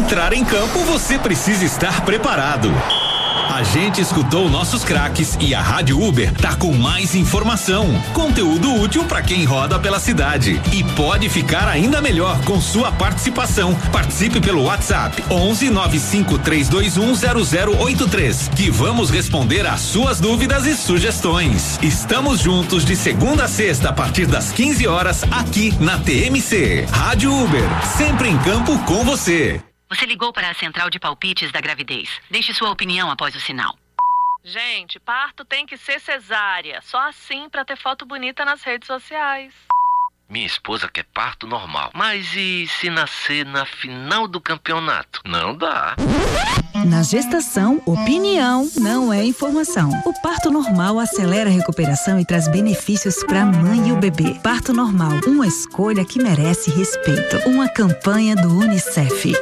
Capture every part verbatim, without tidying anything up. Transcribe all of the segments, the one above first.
entrar em campo, você precisa estar preparado. A gente escutou nossos craques e a Rádio Uber tá com mais informação, conteúdo útil para quem roda pela cidade e pode ficar ainda melhor com sua participação. Participe pelo WhatsApp onze nove cinco três dois um zero zero oito três, que vamos responder às suas dúvidas e sugestões. Estamos juntos de segunda a sexta a partir das quinze horas aqui na T M C. Rádio Uber, sempre em campo com você. Você ligou para a central de palpites da gravidez. Deixe sua opinião após o sinal. Gente, parto tem que ser cesárea. Só assim para ter foto bonita nas redes sociais. Minha esposa quer parto normal. Mas e se nascer na final do campeonato? Não dá. Na gestação, opinião não é informação. O parto normal acelera a recuperação e traz benefícios para a mãe e o bebê. Parto normal, uma escolha que merece respeito. Uma campanha do Unicef.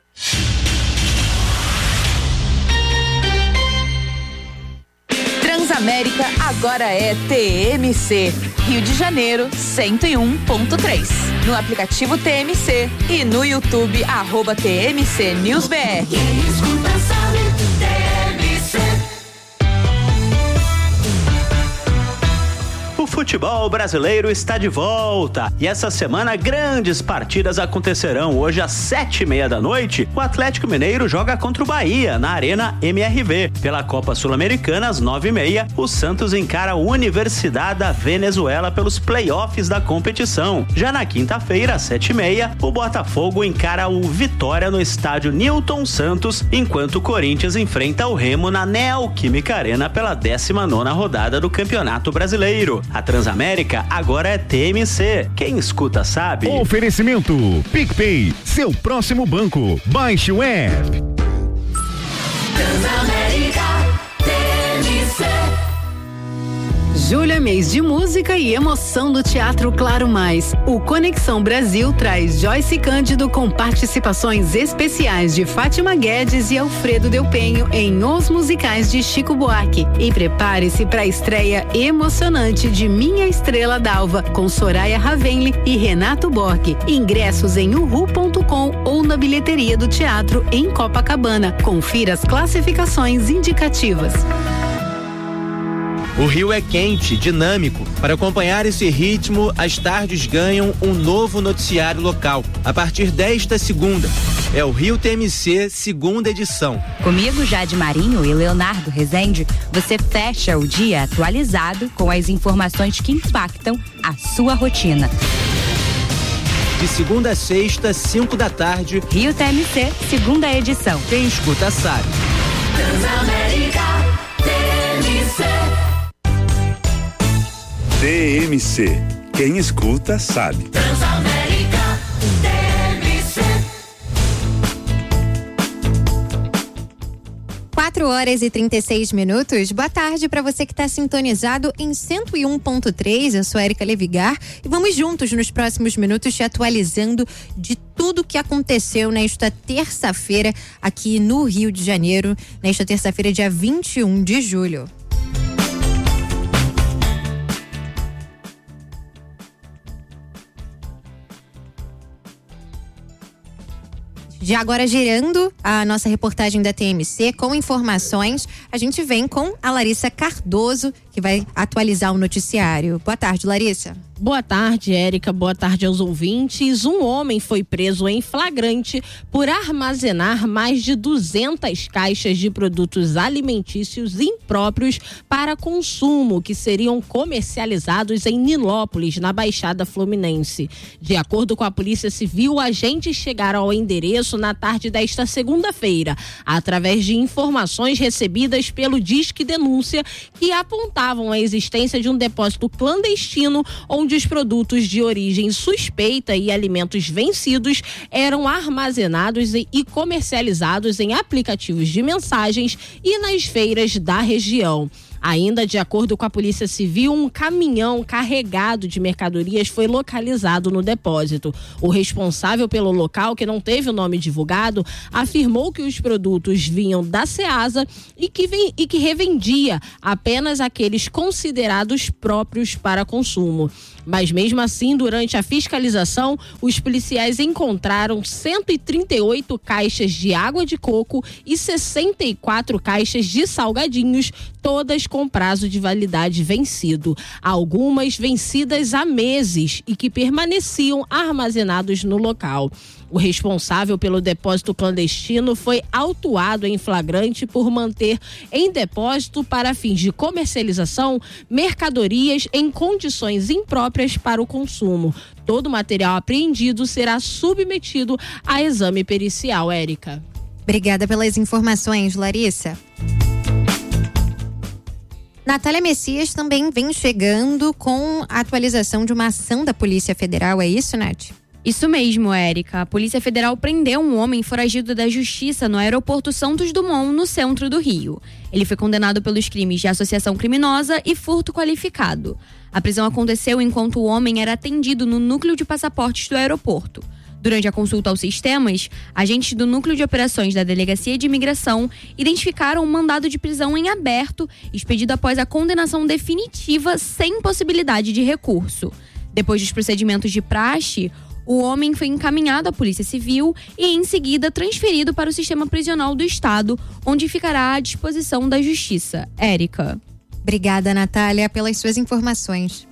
Transamérica agora é T M C, Rio de Janeiro cento e um ponto três. No aplicativo T M C e no YouTube arroba T M C News B R. O futebol brasileiro está de volta e essa semana grandes partidas acontecerão. Hoje às sete e meia da noite, o Atlético Mineiro joga contra o Bahia na Arena M R V. Pela Copa Sul-Americana, às nove e meia, o Santos encara a Universidade da Venezuela pelos playoffs da competição. Já na quinta-feira, às sete e meia, o Botafogo encara o Vitória no estádio Newton Santos, enquanto o Corinthians enfrenta o Remo na Neoquímica Arena pela décima nona rodada do Campeonato Brasileiro. A Transamérica agora é T M C. Quem escuta sabe. Oferecimento PicPay, seu próximo banco. Baixe o app. Transamérica T M C. Julho é mês de música e emoção do Teatro Claro Mais. O Conexão Brasil traz Joyce Cândido com participações especiais de Fátima Guedes e Alfredo Del Penho em Os Musicais de Chico Buarque. E prepare-se para a estreia emocionante de Minha Estrela d'Alva com Soraya Ravenli e Renato Borghi. Ingressos em uhu ponto com ou na bilheteria do teatro em Copacabana. Confira as classificações indicativas. O Rio é quente, dinâmico. Para acompanhar esse ritmo, as tardes ganham um novo noticiário local. A partir desta segunda, é o Rio T M C, segunda edição. Comigo, Jade Marinho e Leonardo Rezende, você fecha o dia atualizado com as informações que impactam a sua rotina. De segunda a sexta, cinco da tarde, Rio T M C, segunda edição. Quem escuta sabe. Transamérica T M C. T M C. Quem escuta sabe. Transamérica T M C. quatro horas e trinta e seis minutos. Boa tarde para você que está sintonizado em cento e um ponto três. Eu sou Érica Levigar e vamos juntos nos próximos minutos te atualizando de tudo que aconteceu nesta terça-feira aqui no Rio de Janeiro, nesta terça-feira, dia vinte e um de julho. Já agora girando a nossa reportagem da T M C com informações, a gente vem com a Larissa Cardoso, que vai atualizar o noticiário. Boa tarde, Larissa. Boa tarde, Érica. Boa tarde aos ouvintes. Um homem foi preso em flagrante por armazenar mais de duzentas caixas de produtos alimentícios impróprios para consumo, que seriam comercializados em Nilópolis, na Baixada Fluminense. De acordo com a Polícia Civil, agentes chegaram ao endereço na tarde desta segunda-feira, através de informações recebidas pelo Disque Denúncia, que apontavam a existência de um depósito clandestino onde os produtos de origem suspeita e alimentos vencidos eram armazenados e comercializados em aplicativos de mensagens e nas feiras da região. Ainda de acordo com a Polícia Civil, um caminhão carregado de mercadorias foi localizado no depósito. O responsável pelo local, que não teve o nome divulgado, afirmou que os produtos vinham da Ceasa e que, vem, e que revendia apenas aqueles considerados próprios para consumo. Mas mesmo assim, durante a fiscalização, os policiais encontraram cento e trinta e oito caixas de água de coco e sessenta e quatro caixas de salgadinhos, todas com prazo de validade vencido. Algumas vencidas há meses e que permaneciam armazenados no local. O responsável pelo depósito clandestino foi autuado em flagrante por manter em depósito para fins de comercialização mercadorias em condições impróprias para o consumo. Todo o material apreendido será submetido a exame pericial, Érica. Obrigada pelas informações, Larissa. Natália Messias também vem chegando com a atualização de uma ação da Polícia Federal, é isso, Nath? Isso mesmo, Érica. A Polícia Federal prendeu um homem foragido da Justiça no aeroporto Santos Dumont, no centro do Rio. Ele foi condenado pelos crimes de associação criminosa e furto qualificado. A prisão aconteceu enquanto o homem era atendido no núcleo de passaportes do aeroporto. Durante a consulta aos sistemas, agentes do Núcleo de Operações da Delegacia de Imigração identificaram um mandado de prisão em aberto, expedido após a condenação definitiva sem possibilidade de recurso. Depois dos procedimentos de praxe, o homem foi encaminhado à Polícia Civil e, em seguida, transferido para o sistema prisional do Estado, onde ficará à disposição da Justiça. Érica. Obrigada, Natália, pelas suas informações.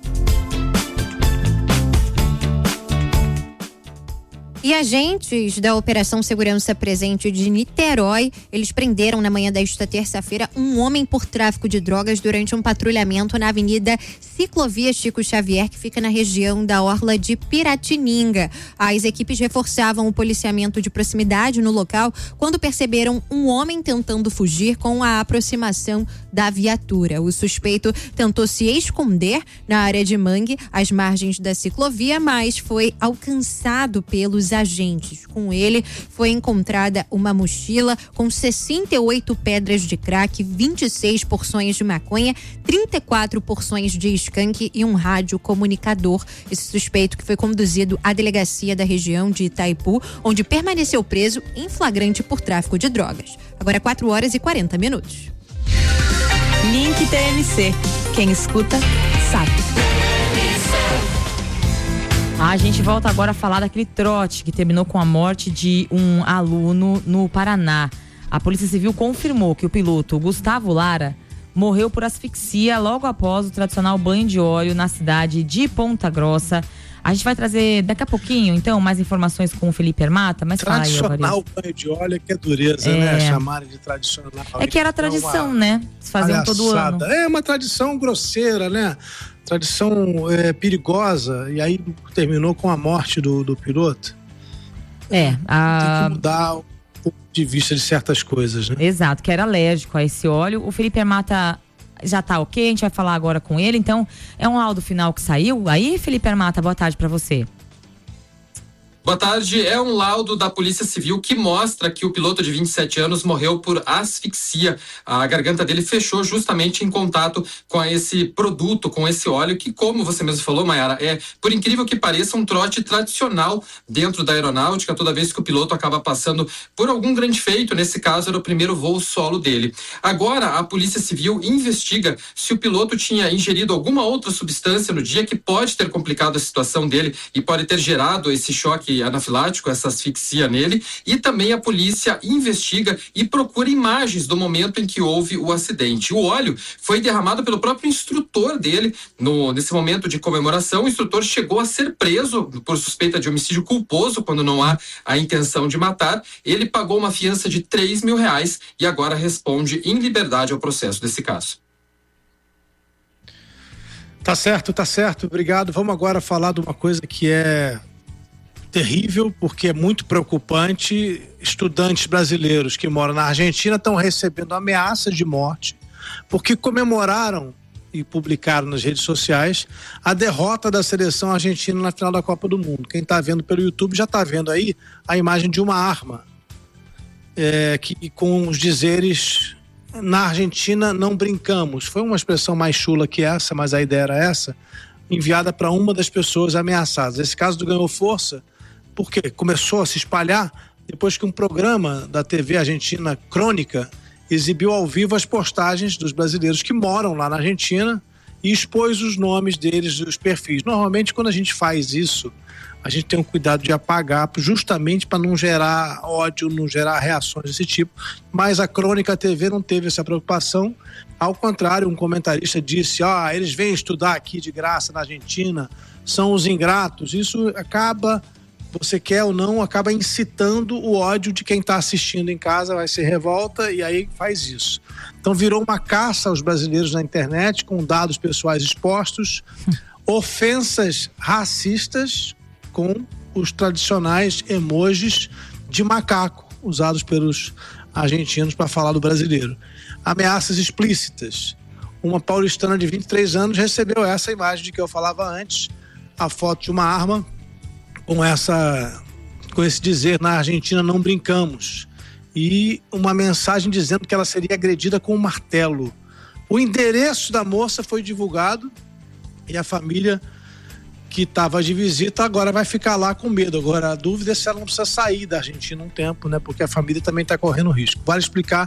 E agentes da Operação Segurança Presente de Niterói, eles prenderam na manhã desta terça-feira um homem por tráfico de drogas durante um patrulhamento na Avenida Ciclovia Chico Xavier, que fica na região da orla de Piratininga. As equipes reforçavam o policiamento de proximidade no local quando perceberam um homem tentando fugir com a aproximação da viatura. O suspeito tentou se esconder na área de mangue, às margens da ciclovia, mas foi alcançado pelos agentes. Com ele foi encontrada uma mochila com sessenta e oito pedras de crack, vinte e seis porções de maconha, trinta e quatro porções de skunk e um rádio comunicador. Esse suspeito que foi conduzido à delegacia da região de Itaipu, onde permaneceu preso em flagrante por tráfico de drogas. Agora quatro horas e quarenta minutos. Link T M C. Quem escuta, sabe. A gente volta agora a falar daquele trote que terminou com a morte de um aluno no Paraná. A Polícia Civil confirmou que o piloto Gustavo Lara morreu por asfixia logo após o tradicional banho de óleo na cidade de Ponta Grossa. A gente vai trazer daqui a pouquinho, então, mais informações com o Felipe Armata, mas fala aí, tradicional banho de óleo, que é dureza, é. né? Chamarem de tradicional. É que era tradição, uma... né? Se faziam todo ano. É uma tradição grosseira, né? Tradição é, perigosa, e aí terminou com a morte do, do piloto. É, a... Tem que mudar o ponto de vista de certas coisas, né? Exato, que era alérgico a esse óleo. O Felipe Armata já tá ok, a gente vai falar agora com ele. Então, é um laudo final que saiu. Aí, Felipe Armata, boa tarde pra você. Boa tarde. É um laudo da Polícia Civil que mostra que o piloto de vinte e sete anos morreu por asfixia. A garganta dele fechou justamente em contato com esse produto, com esse óleo, que, como você mesmo falou, Mayara, é, por incrível que pareça, um trote tradicional dentro da aeronáutica, toda vez que o piloto acaba passando por algum grande feito. Nesse caso, era o primeiro voo solo dele. Agora, a Polícia Civil investiga se o piloto tinha ingerido alguma outra substância no dia que pode ter complicado a situação dele e pode ter gerado esse choque anafilático, essa asfixia nele, e também a polícia investiga e procura imagens do momento em que houve o acidente. O óleo foi derramado pelo próprio instrutor dele no, nesse momento de comemoração. O instrutor chegou a ser preso por suspeita de homicídio culposo, quando não há a intenção de matar. Ele pagou uma fiança de três mil reais e agora responde em liberdade ao processo desse caso. Tá certo, tá certo, obrigado. Vamos agora falar de uma coisa que é terrível, porque é muito preocupante. Estudantes brasileiros que moram na Argentina estão recebendo ameaças de morte porque comemoraram e publicaram nas redes sociais a derrota da seleção argentina na final da Copa do Mundo. Quem está vendo pelo YouTube já está vendo aí a imagem de uma arma é, que, com os dizeres: na Argentina não brincamos. Foi uma expressão mais chula que essa, mas a ideia era essa, enviada para uma das pessoas ameaçadas. Esse caso ganhou força porque começou a se espalhar depois que um programa da T V argentina Crônica exibiu ao vivo as postagens dos brasileiros que moram lá na Argentina e expôs os nomes deles, os perfis. Normalmente, quando a gente faz isso, a gente tem um cuidado de apagar, justamente para não gerar ódio, não gerar reações desse tipo. Mas a Crônica T V não teve essa preocupação. Ao contrário, um comentarista disse: ah, eles vêm estudar aqui de graça na Argentina, são os ingratos. Isso acaba, você quer ou não, acaba incitando o ódio de quem está assistindo em casa, vai ser revolta e aí faz isso. Então virou uma caça aos brasileiros na internet, com dados pessoais expostos, ofensas racistas, com os tradicionais emojis de macaco usados pelos argentinos para falar do brasileiro. Ameaças explícitas. Uma paulistana de vinte e três anos recebeu essa imagem de que eu falava antes, a foto de uma arma com essa, com esse dizer: na Argentina não brincamos, e uma mensagem dizendo que ela seria agredida com um martelo. O endereço da moça foi divulgado e a família que estava de visita agora vai ficar lá com medo. Agora a dúvida é se ela não precisa sair da Argentina um tempo, né? Porque a família também está correndo risco. Vale explicar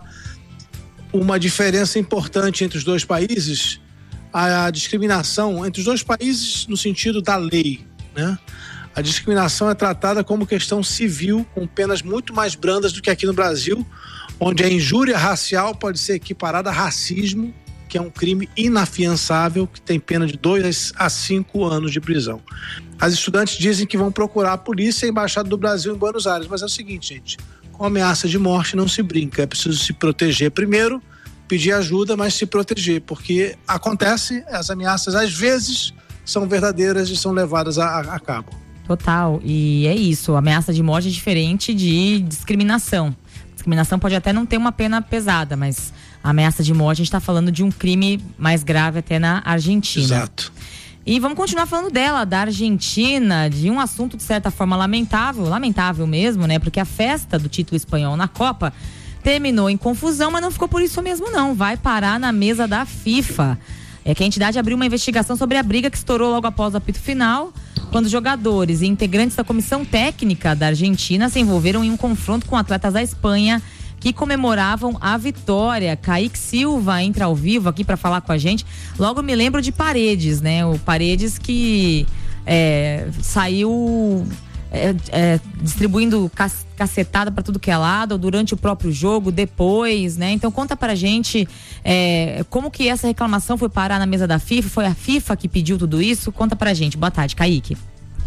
uma diferença importante entre os dois países: a discriminação entre os dois países no sentido da lei, né? A discriminação é tratada como questão civil, com penas muito mais brandas do que aqui no Brasil, onde a injúria racial pode ser equiparada a racismo, que é um crime inafiançável, que tem pena de dois a cinco anos de prisão. As estudantes dizem que vão procurar a polícia e a Embaixada do Brasil em Buenos Aires, mas é o seguinte, gente: com ameaça de morte não se brinca, é preciso se proteger primeiro, pedir ajuda, mas se proteger, porque acontece, as ameaças às vezes são verdadeiras e são levadas a, a cabo. Total, e é isso, ameaça de morte é diferente de discriminação. Discriminação pode até não ter uma pena pesada, mas a ameaça de morte, a gente está falando de um crime mais grave até na Argentina. Exato. E vamos continuar falando dela, da Argentina, de um assunto de certa forma lamentável, lamentável mesmo, né? Porque a festa do título espanhol na Copa terminou em confusão, mas não ficou por isso mesmo não, vai parar na mesa da FIFA. É que a entidade abriu uma investigação sobre a briga que estourou logo após o apito final, quando jogadores e integrantes da comissão técnica da Argentina se envolveram em um confronto com atletas da Espanha que comemoravam a vitória. Kaique Silva entra ao vivo aqui para falar com a gente. Logo me lembro de Paredes, né? O Paredes que é, saiu é, é, distribuindo cacetada para tudo que é lado durante o próprio jogo, depois, né? Então conta pra gente é, como que essa reclamação foi parar na mesa da FIFA. Foi a FIFA que pediu tudo isso? Conta pra gente. Boa tarde, Kaique.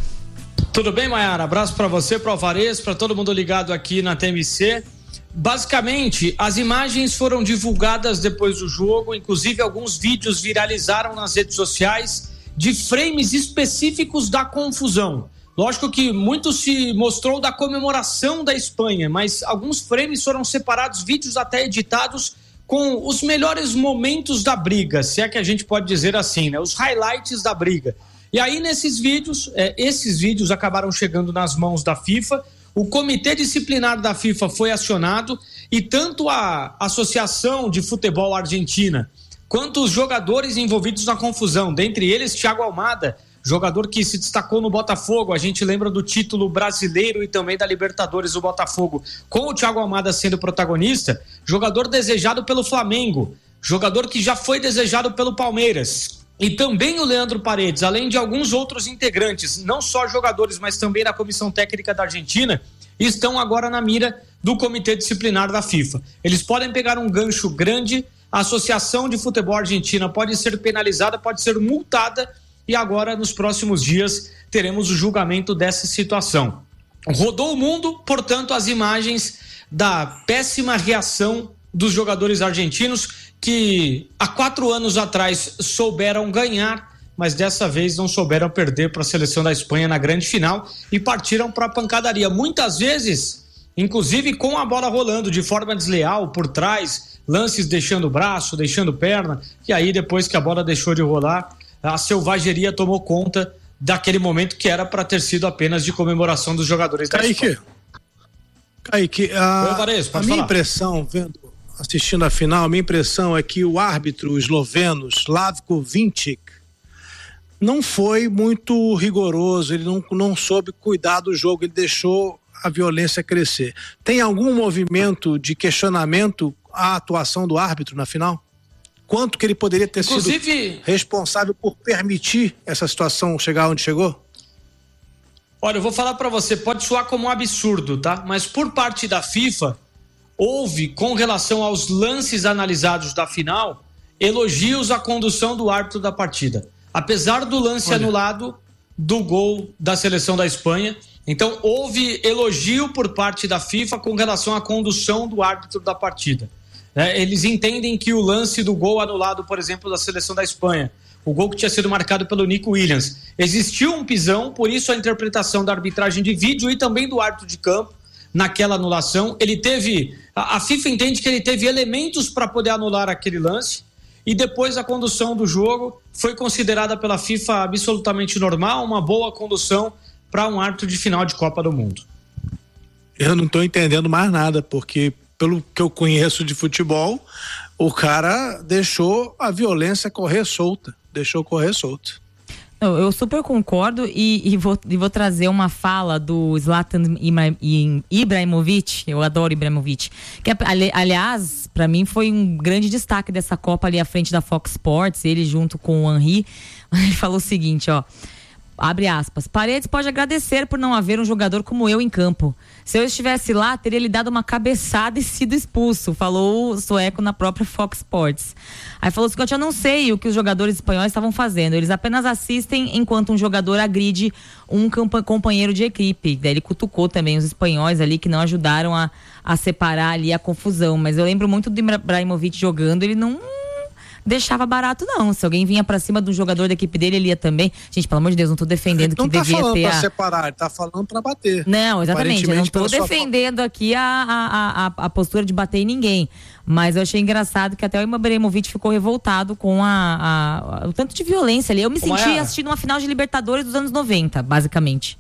Tudo bem, Mayara? Abraço pra você, pro Alvarez, pra todo mundo ligado aqui na T M C. Basicamente, as imagens foram divulgadas depois do jogo, inclusive alguns vídeos viralizaram nas redes sociais de frames específicos da confusão. Lógico que muito se mostrou da comemoração da Espanha, mas alguns frames foram separados, vídeos até editados com os melhores momentos da briga, se é que a gente pode dizer assim, né? Os highlights da briga. E aí nesses vídeos, é, esses vídeos acabaram chegando nas mãos da FIFA. O comitê disciplinar da FIFA foi acionado e tanto a Associação de Futebol Argentina quanto os jogadores envolvidos na confusão, dentre eles Thiago Almada, jogador que se destacou no Botafogo. A gente lembra do título brasileiro e também da Libertadores do Botafogo, com o Thiago Almada sendo protagonista, jogador desejado pelo Flamengo, jogador que já foi desejado pelo Palmeiras. E também o Leandro Paredes, além de alguns outros integrantes, não só jogadores, mas também da comissão técnica da Argentina, estão agora na mira do comitê disciplinar da FIFA. Eles podem pegar um gancho grande, a Associação de Futebol Argentina pode ser penalizada, pode ser multada, e agora, nos próximos dias, teremos o julgamento dessa situação. Rodou o mundo, portanto, as imagens da péssima reação dos jogadores argentinos, que há quatro anos atrás souberam ganhar, mas dessa vez não souberam perder para a seleção da Espanha na grande final e partiram para a pancadaria. Muitas vezes, inclusive com a bola rolando de forma desleal por trás, lances deixando o braço, deixando perna, e aí depois que a bola deixou de rolar, a selvageria tomou conta daquele momento que era para ter sido apenas de comemoração dos jogadores da Kaique, Espanha. Kaique, a, Oi, Alvarez, a minha falar. impressão, vendo, assistindo a final, a minha impressão é que o árbitro esloveno, Slavko Vincic, não foi muito rigoroso, ele não, não soube cuidar do jogo, ele deixou a violência crescer. Tem algum movimento de questionamento à atuação do árbitro na final? quanto que ele poderia ter Inclusive, sido responsável por permitir essa situação chegar onde chegou? Olha, eu vou falar para você, pode soar como um absurdo, tá? Mas por parte da FIFA, houve, com relação aos lances analisados da final, elogios à condução do árbitro da partida. Apesar do lance Olha. anulado do gol da seleção da Espanha. Então, houve elogio por parte da FIFA com relação à condução do árbitro da partida. É, eles entendem que o lance do gol anulado, por exemplo, da seleção da Espanha, o gol que tinha sido marcado pelo Nico Williams, existiu um pisão, por isso a interpretação da arbitragem de vídeo e também do árbitro de campo naquela anulação. Ele teve, a, a FIFA entende que ele teve elementos para poder anular aquele lance, e depois a condução do jogo foi considerada pela FIFA absolutamente normal, uma boa condução para um árbitro de final de Copa do Mundo. Eu não estou entendendo mais nada, porque pelo que eu conheço de futebol, o cara deixou a violência correr solta, deixou correr solto. Eu, eu super concordo e, e, vou, e vou trazer uma fala do Zlatan Ibrahimovic, eu adoro Ibrahimovic, que ali, aliás, para mim foi um grande destaque dessa Copa ali à frente da Fox Sports, ele junto com o Henry. Ele falou o seguinte, ó, abre aspas, Paredes pode agradecer por não haver um jogador como eu em campo. Se eu estivesse lá, teria lhe dado uma cabeçada e sido expulso, falou o sueco na própria Fox Sports. Aí falou o seguinte, eu não sei o que os jogadores espanhóis estavam fazendo, eles apenas assistem enquanto um jogador agride um companheiro de equipe. Daí ele cutucou também os espanhóis ali que não ajudaram a, a separar ali a confusão, mas eu lembro muito do Ibrahimovic jogando, ele não deixava barato não, se alguém vinha pra cima de um jogador da equipe dele, ele ia também. Gente, pelo amor de Deus, não tô defendendo que devia ter... Não tá falando a... pra separar, ele tá falando pra bater. Não, exatamente, eu não tô defendendo aqui a, a, a, a postura de bater em ninguém, mas eu achei engraçado que até o Ibrahimovic ficou revoltado com a, a, a, o tanto de violência ali. Eu me senti é? assistindo uma final de Libertadores dos anos noventa, basicamente.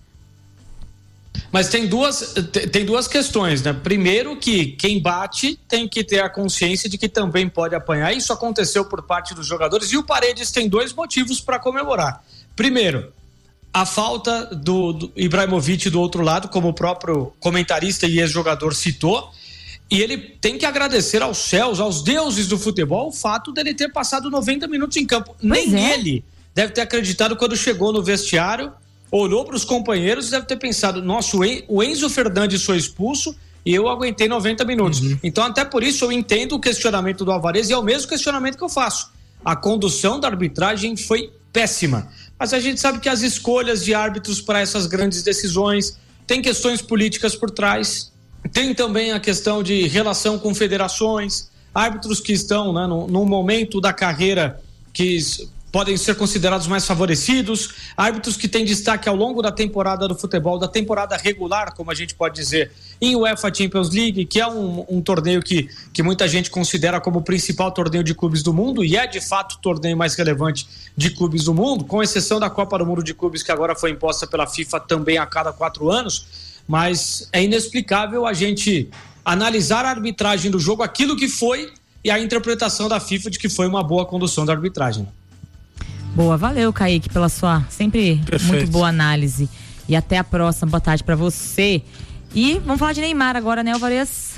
Mas tem duas, tem duas questões, né? Primeiro que quem bate tem que ter a consciência de que também pode apanhar. Isso aconteceu por parte dos jogadores e o Paredes tem dois motivos para comemorar. Primeiro, a falta do, do Ibrahimovic do outro lado, como o próprio comentarista e ex-jogador citou, e ele tem que agradecer aos céus, aos deuses do futebol, o fato dele ter passado noventa minutos em campo. Pois Nem é. ele deve ter acreditado quando chegou no vestiário, olhou para os companheiros e deve ter pensado, nossa, o Enzo Fernandes foi expulso e eu aguentei noventa minutos. Uhum. Então, até por isso, eu entendo o questionamento do Alvarez e é o mesmo questionamento que eu faço. A condução da arbitragem foi péssima. Mas a gente sabe que as escolhas de árbitros para essas grandes decisões tem questões políticas por trás, tem também a questão de relação com federações, árbitros que estão, né, no, no momento da carreira que podem ser considerados mais favorecidos, árbitros que têm destaque ao longo da temporada do futebol, da temporada regular, como a gente pode dizer, em UEFA Champions League, que é um, um torneio que, que muita gente considera como o principal torneio de clubes do mundo, e é de fato o torneio mais relevante de clubes do mundo, com exceção da Copa do Mundo de Clubes, que agora foi imposta pela FIFA também a cada quatro anos, mas é inexplicável a gente analisar a arbitragem do jogo, aquilo que foi, e a interpretação da FIFA de que foi uma boa condução da arbitragem. Boa, valeu, Kaique, pela sua sempre Perfeito. muito boa análise. E até a próxima, boa tarde pra você. E vamos falar de Neymar agora, né, Alvarez?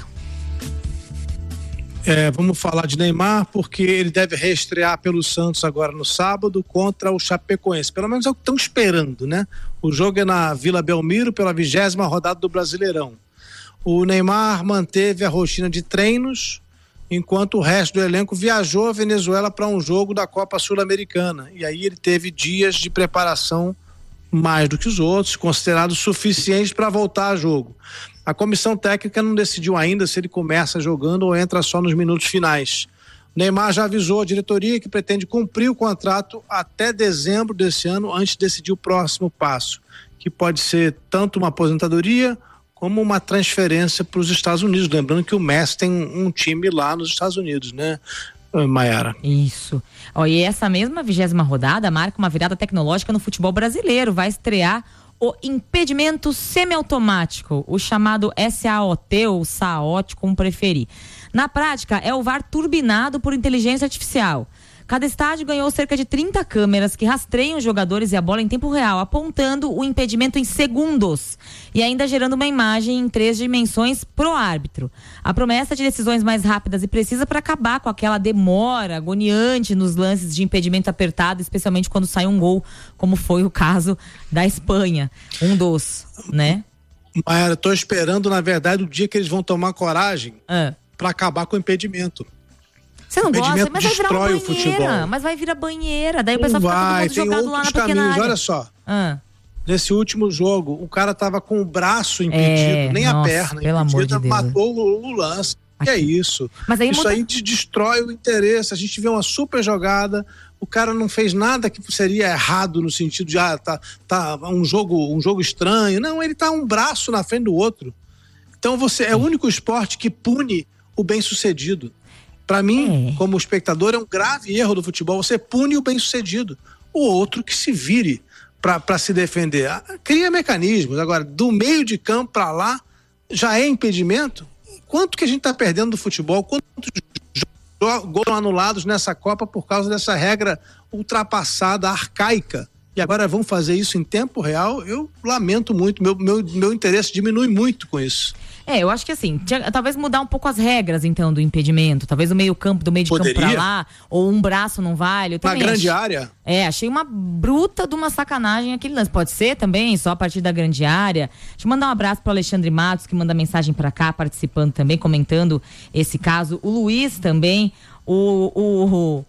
É, vamos falar de Neymar, porque ele deve reestrear pelo Santos agora no sábado contra o Chapecoense. Pelo menos é o que estão esperando, né? O jogo é na Vila Belmiro pela vigésima rodada do Brasileirão. O Neymar manteve a rotina de treinos, enquanto o resto do elenco viajou à Venezuela para um jogo da Copa Sul-Americana. E aí ele teve dias de preparação mais do que os outros, considerados suficientes para voltar a jogo. A comissão técnica não decidiu ainda se ele começa jogando ou entra só nos minutos finais. O Neymar já avisou a diretoria que pretende cumprir o contrato até dezembro desse ano, antes de decidir o próximo passo, que pode ser tanto uma aposentadoria como uma transferência para os Estados Unidos. Lembrando que o Messi tem um time lá nos Estados Unidos, né, Maiara? Isso. Ó, e essa mesma vigésima rodada marca uma virada tecnológica no futebol brasileiro. Vai estrear o impedimento semiautomático, o chamado S A O T ou S A O T, como preferir. Na prática, é o V A R turbinado por inteligência artificial. Cada estádio ganhou cerca de trinta câmeras que rastreiam os jogadores e a bola em tempo real, apontando o impedimento em segundos e ainda gerando uma imagem em três dimensões pro árbitro. A promessa de decisões mais rápidas e precisas para acabar com aquela demora agoniante nos lances de impedimento apertado, especialmente quando sai um gol, como foi o caso da Espanha. Um dos, né? Mayara, tô esperando, na verdade, o dia que eles vão tomar coragem ah. para acabar com o impedimento. Você não gosta, mas vai virar uma banheira, o futebol. Mas vai virar banheira, daí o pessoal fica todo mundo jogado lá na pequena caminhos, área. Olha só, ah. nesse último jogo, o cara tava com o braço impedido, é, nem nossa, a perna pelo amor de Deus. Matou o, o lance. Que é isso? Mas aí isso muda... aí destrói o interesse. A gente vê uma super jogada, o cara não fez nada que seria errado no sentido de ah, tá, tá um jogo, um jogo estranho. Não, ele tá um braço na frente do outro. Então você é o único esporte que pune o bem-sucedido. Para mim, é. como espectador, é um grave erro do futebol. Você pune o bem-sucedido. O outro que se vire para se defender. Cria mecanismos. Agora, do meio de campo para lá, já é impedimento? Quanto que a gente está perdendo do futebol? Quantos gols anulados nessa Copa por causa dessa regra ultrapassada, arcaica? E agora vão fazer isso em tempo real? Eu lamento muito. Meu, meu, meu interesse diminui muito com isso. É, eu acho que assim, tinha, talvez mudar um pouco as regras, então, do impedimento. Talvez o meio campo, do meio de Poderia? campo pra lá, ou um braço não vale. Eu Na grande achei, área? É, achei uma bruta de uma sacanagem aquele lance. Pode ser também, só a partir da grande área. Deixa eu mandar um abraço pro Alexandre Matos, que manda mensagem pra cá, participando também, comentando esse caso. O Luiz também, o... o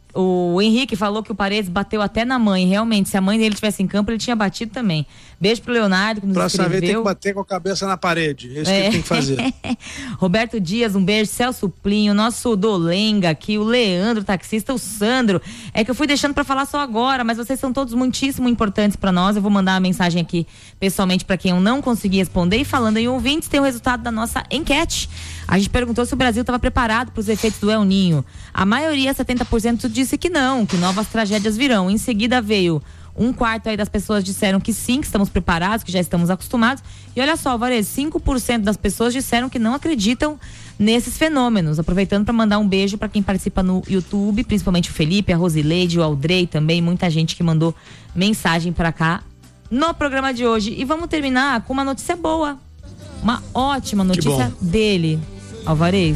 O Henrique falou que o Paredes bateu até na mãe. Realmente, se a mãe dele estivesse em campo, ele tinha batido também. Beijo pro Leonardo, que nos Próxima escreveu. vez tem que bater com a cabeça na parede. É isso é. que tem que fazer. Roberto Dias, um beijo. Celso Plinho, nosso Dolenga aqui, o Leandro, taxista, o Sandro. É que eu fui deixando pra falar só agora, mas vocês são todos muitíssimo importantes pra nós. Eu vou mandar uma mensagem aqui pessoalmente pra quem eu não consegui responder. E falando em ouvintes, tem o resultado da nossa enquete. A gente perguntou se o Brasil estava preparado para os efeitos do El Ninho. A maioria, setenta por cento, disse que não, que novas tragédias virão. Em seguida veio um quarto aí das pessoas disseram que sim, que estamos preparados, que já estamos acostumados. E olha só, Varese, cinco por cento das pessoas disseram que não acreditam nesses fenômenos. Aproveitando para mandar um beijo para quem participa no YouTube, principalmente o Felipe, a Rosileide, o Aldrey também, muita gente que mandou mensagem para cá no programa de hoje. E vamos terminar com uma notícia boa. Uma ótima notícia dele. Alvarez.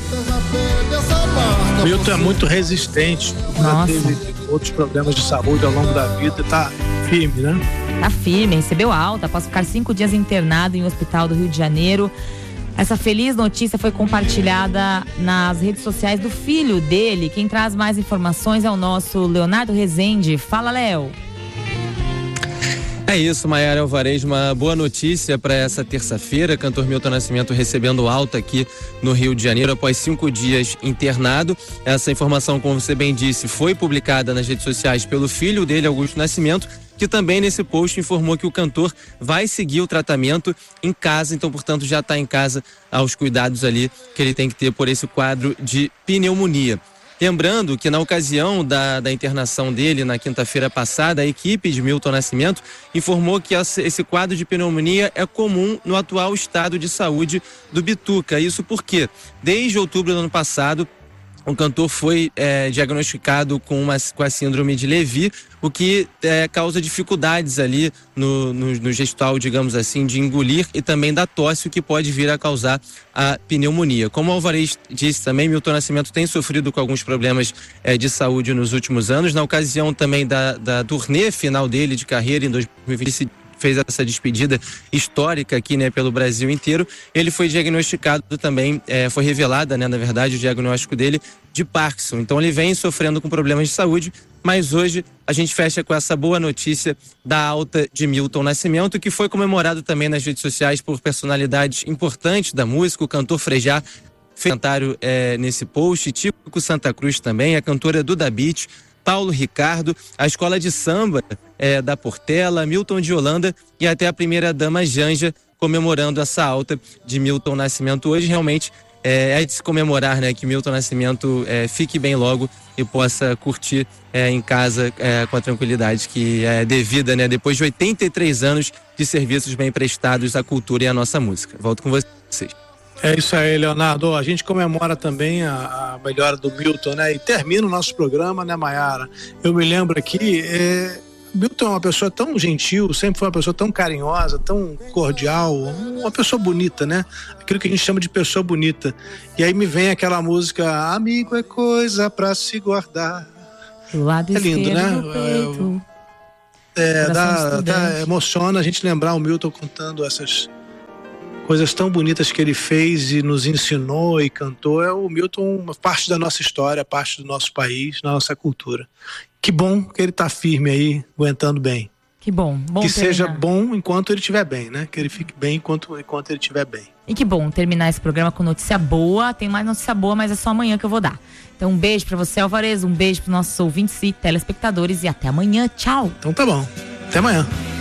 Milton é muito resistente. Já teve outros problemas de saúde ao longo da vida. Tá firme, né? Tá firme, recebeu alta após ficar cinco dias internado em um hospital do Rio de Janeiro. Essa feliz notícia foi compartilhada nas redes sociais do filho dele. Quem traz mais informações é o nosso Leonardo Rezende. Fala, Léo. É isso, Maiara Alvarez, uma boa notícia para essa terça-feira. Cantor Milton Nascimento recebendo alta aqui no Rio de Janeiro após cinco dias internado. Essa informação, como você bem disse, foi publicada nas redes sociais pelo filho dele, Augusto Nascimento, que também nesse post informou que o cantor vai seguir o tratamento em casa, então, portanto, já está em casa aos cuidados ali que ele tem que ter por esse quadro de pneumonia. Lembrando que na ocasião da, da internação dele na quinta-feira passada, a equipe de Milton Nascimento informou que esse quadro de pneumonia é comum no atual estado de saúde do Bituca. Isso porque, desde outubro do ano passado, o cantor foi é, diagnosticado com, uma, com a síndrome de Levi, o que é, causa dificuldades ali no, no, no gestual, digamos assim, de engolir e também da tosse, o que pode vir a causar a pneumonia. Como o Alvarez disse também, Milton Nascimento tem sofrido com alguns problemas é, de saúde nos últimos anos. Na ocasião também da, da turnê final dele de carreira em dois mil e vinte, fez essa despedida histórica aqui, né, pelo Brasil inteiro. Ele foi diagnosticado também, é, foi revelada, né, na verdade, o diagnóstico dele de Parkinson. Então ele vem sofrendo com problemas de saúde, mas hoje a gente fecha com essa boa notícia da alta de Milton Nascimento, que foi comemorado também nas redes sociais por personalidades importantes da música. O cantor Frejá fez comentário é, nesse post, Tico Santa Cruz também, a cantora Duda Beat, Paulo Ricardo, a escola de samba é, da Portela, Milton de Holanda e até a primeira-dama Janja comemorando essa alta de Milton Nascimento. Hoje realmente é, é de se comemorar, né, que Milton Nascimento é, fique bem logo e possa curtir é, em casa é, com a tranquilidade que é devida, né, depois de oitenta e três anos de serviços bem prestados à cultura e à nossa música. Volto com vocês. É isso aí, Leonardo. A gente comemora também a, a melhora do Milton, né? E termina o nosso programa, né, Maiara? Eu me lembro aqui, é, Milton é uma pessoa tão gentil, sempre foi uma pessoa tão carinhosa, tão cordial, uma pessoa bonita, né? Aquilo que a gente chama de pessoa bonita. E aí me vem aquela música, amigo é coisa pra se guardar. Do lado é lindo, né? Do peito. É, dá, dá, emociona a gente lembrar o Milton contando essas coisas tão bonitas que ele fez e nos ensinou e cantou. É o Milton, uma parte da nossa história, parte do nosso país, da nossa cultura. Que bom que ele tá firme aí, aguentando bem. Que bom. bom que terminar. seja bom enquanto ele estiver bem, né? Que ele fique bem enquanto, enquanto ele estiver bem. E que bom terminar esse programa com notícia boa. Tem mais notícia boa, mas é só amanhã que eu vou dar. Então um beijo pra você, Alvarez, um beijo pros nossos ouvintes e telespectadores e até amanhã. Tchau. Então tá bom. Até amanhã.